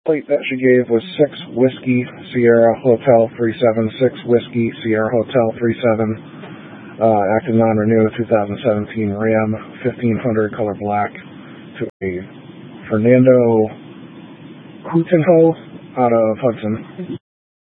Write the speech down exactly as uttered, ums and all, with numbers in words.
plate that she gave was six Whiskey Sierra Hotel three seven, six Whiskey Sierra Hotel three seven, uh, active non-renew twenty seventeen Ram fifteen hundred color black to a Fernando Coutinho out of Hudson.